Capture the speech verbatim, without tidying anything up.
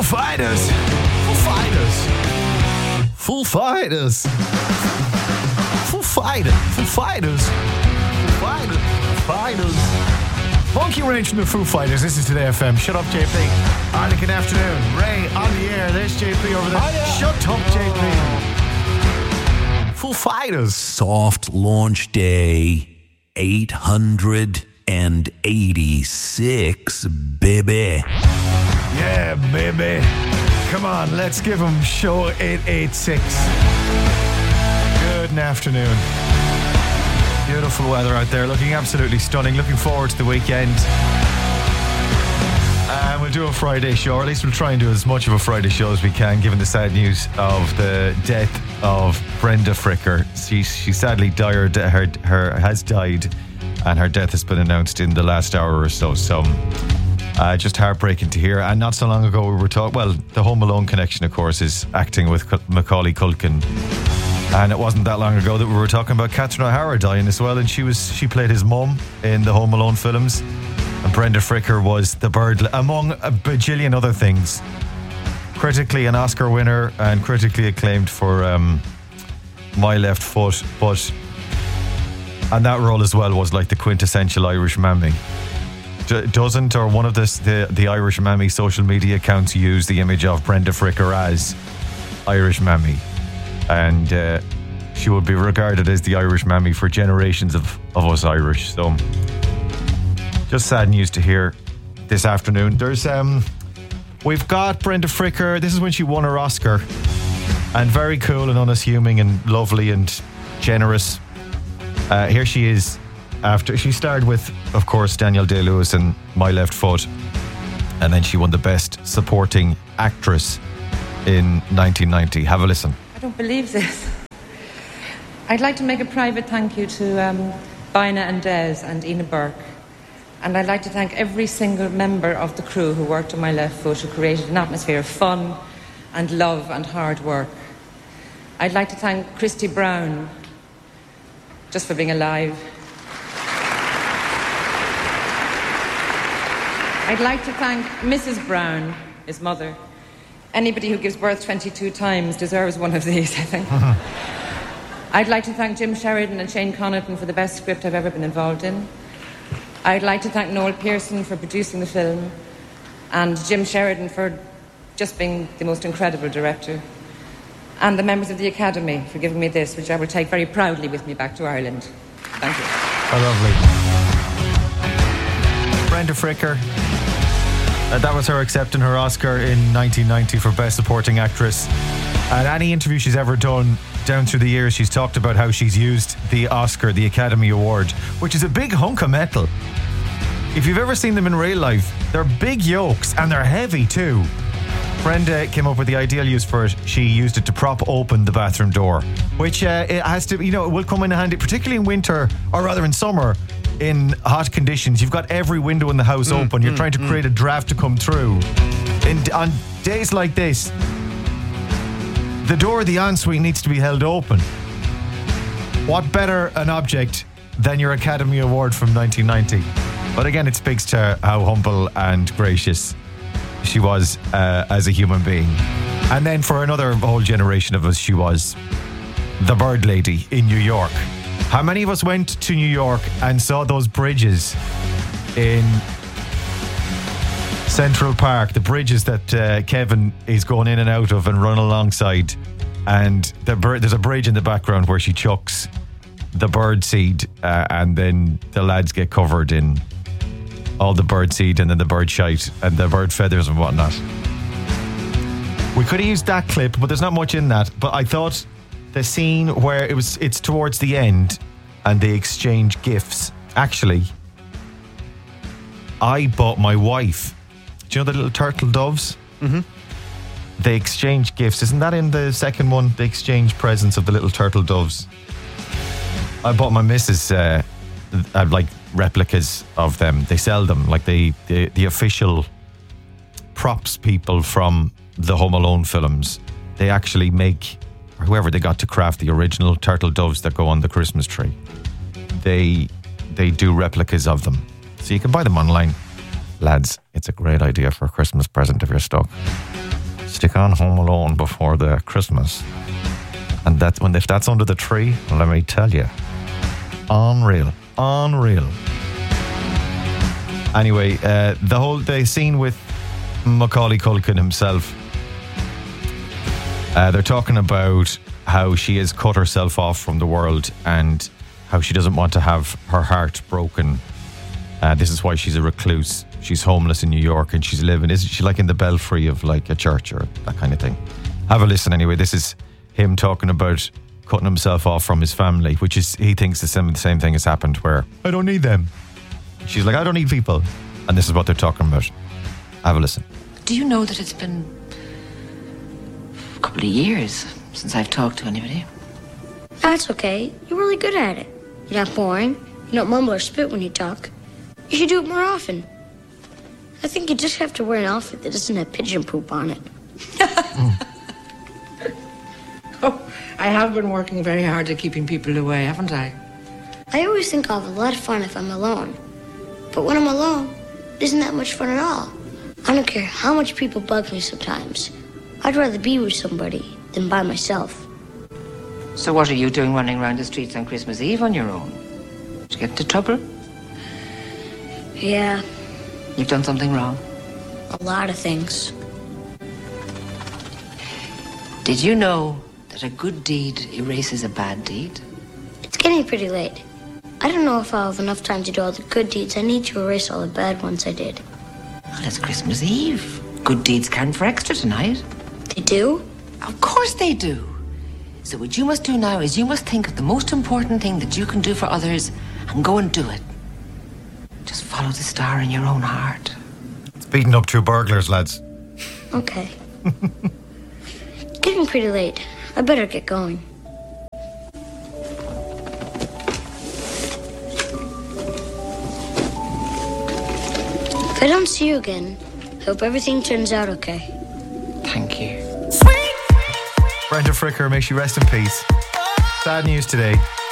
Fighters. Foo Fighters. Foo Fighters. Foo Fighters. Foo Fighters. Foo Fighters. Foo Fighters. Monkey Range from the Foo Fighters. This is Today F M. Shut up, J P. Alright, good afternoon. Ray on the air. There's J P over there. Oh, yeah. Shut up, J P. Foo Fighters. Soft launch day eight hundred eighty-six, baby. Yeah, baby. Come on, let's give them show eight eighty-six. Good afternoon. Beautiful weather out there, looking absolutely stunning. Looking forward to the weekend. And we'll do a Friday show, or at least we'll try and do as much of a Friday show as we can, given the sad news of the death of Brenda Fricker. She, she sadly died, her, her has died, and her death has been announced in the last hour or so. So, uh, just heartbreaking to hear. And not so long ago we were talking, well, the Home Alone connection, of course, is acting with Macaulay Culkin. And it wasn't that long ago that we were talking about Catherine O'Hara dying as well. And she was she played his mum in the Home Alone films. And Brenda Fricker was the bird, among a bajillion other things. Critically an Oscar winner and critically acclaimed for um, My Left Foot. But, and that role as well was like the quintessential Irish mammy. D- doesn't, or one of the, the, the Irish mammy social media accounts use the image of Brenda Fricker as Irish mammy. And uh, she would be regarded as the Irish mammy for generations of, of us Irish. So, just sad news to hear this afternoon. There's um, we've got Brenda Fricker. This is when she won her Oscar, and very cool and unassuming and lovely and generous. Uh, here she is after she starred with, of course, Daniel Day-Lewis in My Left Foot, and then she won the Best Supporting Actress in nineteen ninety. Have a listen. I don't believe this. I'd like to make a private thank you to um, Bina and Des and Ina Burke. And I'd like to thank every single member of the crew who worked on My Left Foot, who created an atmosphere of fun and love and hard work. I'd like to thank Christy Brown, just for being alive. I'd like to thank Missus Brown, his mother. Anybody who gives birth twenty-two times deserves one of these, I think. Uh-huh. I'd like to thank Jim Sheridan and Shane Connaughton for the best script I've ever been involved in. I'd like to thank Noel Pearson for producing the film, and Jim Sheridan for just being the most incredible director, and the members of the Academy for giving me this, which I will take very proudly with me back to Ireland. Thank you. Oh, lovely. Brenda Fricker. Uh, that was her accepting her Oscar in nineteen ninety for Best Supporting Actress. And any interview she's ever done down through the years, she's talked about how she's used the Oscar, the Academy Award, which is a big hunk of metal. If you've ever seen them in real life, they're big yokes and they're heavy too. Brenda came up with the ideal use for it. She used it to prop open the bathroom door, which uh, it has to, you know, it will come in handy, particularly in winter, or rather in summer. In hot conditions, you've got every window in the house mm, open. You're mm, trying to mm. create a draft to come through. In, on days like this, the door of the ensuite needs to be held open. What better an object than your Academy Award from nineteen ninety? But again, it speaks to how humble and gracious she was uh, as a human being. And then for another whole generation of us, she was the Bird Lady in New York. How many of us went to New York and saw those bridges in Central Park, the bridges that uh, Kevin is going in and out of and run alongside, and the bir- there's a bridge in the background where she chucks the bird seed uh, and then the lads get covered in all the bird seed and then the bird shite and the bird feathers and whatnot. We could have used that clip, but there's not much in that. But I thought the scene where it was, it's towards the end and they exchange gifts. Actually, I bought my wife, do you know the little turtle doves? Mm-hmm. They exchange gifts. Isn't that in the second one? They exchange presents of the little turtle doves. I bought my missus uh, uh, like replicas of them. They sell them, like the, the, the official props people from the Home Alone films. They actually make, or whoever they got to craft the original turtle doves that go on the Christmas tree. They they do replicas of them. So you can buy them online. Lads, it's a great idea for a Christmas present if you're stuck. stick on Home Alone before the Christmas. And that, when if that's under the tree, let me tell you, unreal, unreal. Anyway, uh, the whole the scene with Macaulay Culkin himself, uh, they're talking about how she has cut herself off from the world and how she doesn't want to have her heart broken. Uh, this is why she's a recluse. She's homeless in New York and she's living, isn't she, like in the belfry of like a church or that kind of thing. Have a listen anyway. This is him talking about cutting himself off from his family, which is, he thinks the same, the same thing has happened where, I don't need them. She's like, I don't need people. And this is what they're talking about. Have a listen. Do you know that it's been a couple of years since I've talked to anybody? That's okay. You're really good at it. You're not boring. You don't mumble or spit when you talk. You should do it more often. I think you just have to wear an outfit that doesn't have pigeon poop on it. mm. Oh, I have been working very hard at keeping people away, haven't I? I always think I'll have a lot of fun if I'm alone. But when I'm alone, it isn't that much fun at all. I don't care how much people bug me sometimes. I'd rather be with somebody than by myself. So what are you doing running around the streets on Christmas Eve on your own? Did you get into trouble? Yeah. You've done something wrong? A lot of things. Did you know that a good deed erases a bad deed? It's getting pretty late. I don't know if I'll have enough time to do all the good deeds. I need to erase all the bad ones I did. Well, it's Christmas Eve. Good deeds count for extra tonight. They do? Of course they do. So what you must do now is you must think of the most important thing that you can do for others and go and do it. Just follow the star in your own heart. It's beating up two burglars, lads. Okay. Getting pretty late. I better get going. If I don't see you again, I hope everything turns out okay. Thank you. Brenda Fricker, may she rest in peace. Sad news today.